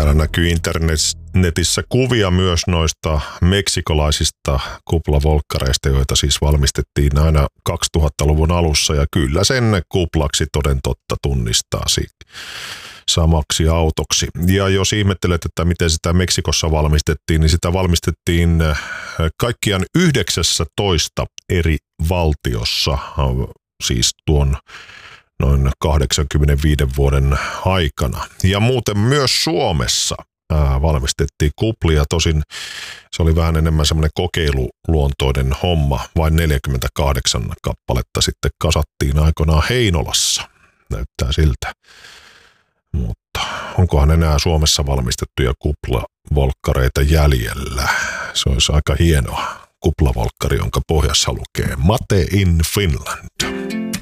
Täällä näkyy internetissä kuvia myös noista meksikolaisista kuplavolkkareista, joita siis valmistettiin aina 2000-luvun alussa. Ja kyllä sen kuplaksi toden totta tunnistaasi samaksi autoksi. Ja jos ihmettelet, että miten sitä Meksikossa valmistettiin, niin sitä valmistettiin kaikkiaan 19 eri valtiossa, siis tuon noin 85 vuoden aikana. Ja muuten myös Suomessa valmistettiin kuplia, tosin se oli vähän enemmän semmoinen kokeiluluontoinen homma, vain 48 kappaletta sitten kasattiin aikoinaan Heinolassa, näyttää siltä. Mutta onkohan enää Suomessa valmistettuja kuplavolkkareita jäljellä? Se olisi aika hienoa kuplavolkkari, jonka pohjassa lukee Made in Finland.